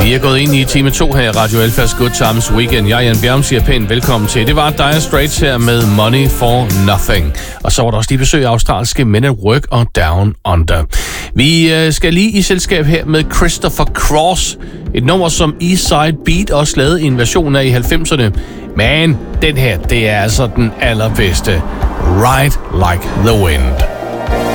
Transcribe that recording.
Vi er gået ind i time 2 her i Radio Alfas Good Times Weekend. Jeg, Jan Bjerg, siger pænt velkommen til. Det var Dire Straits her med Money for Nothing. Og så var der også lige besøg af australske Men at Work og Down Under. Vi skal lige i selskab her med Christopher Cross. Et nummer, som Eastside Beat også lavede en version af i 90'erne. Men den her, det er altså den allerbedste. Ride Like the Wind.